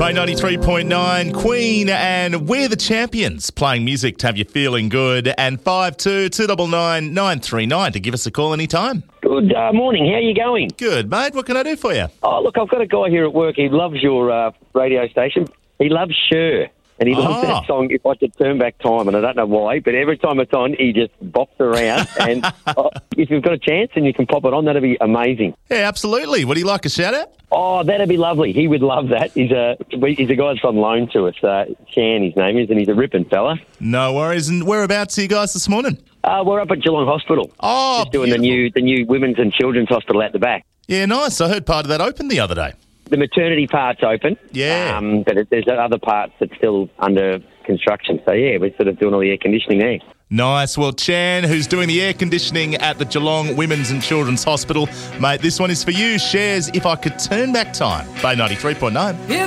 Bay 93.9, Queen and We're the Champions, playing music to have you feeling good, and 522999 939 to give us a call anytime. Good morning. How are you going? Good, mate. What can I do for you? Oh, look, I've got a guy here at work. He loves your radio station. He loves Cher. And he loves that song, If I Could Turn Back Time, and I don't know why, but every time it's on, he just bops around. And if you've got a chance and you can pop it on, that'd be amazing. Yeah, absolutely. Would he like a shout-out? Oh, that'd be lovely. He would love that. He's a guy that's on loan to us. Chan, his name is, and he's a ripping fella. No worries. And whereabouts are you guys this morning? We're up at Geelong Hospital. Oh, just doing the new women's and children's hospital out the back. Yeah, nice. I heard part of that opened the other day. The maternity part's open. Yeah. But there's other parts that's still under construction. So, yeah, we're sort of doing all the air conditioning there. Nice. Well, Chan, who's doing the air conditioning at the Geelong Women's and Children's Hospital, mate, this one is for you. Cher's If I Could Turn Back Time, Bay 93.9.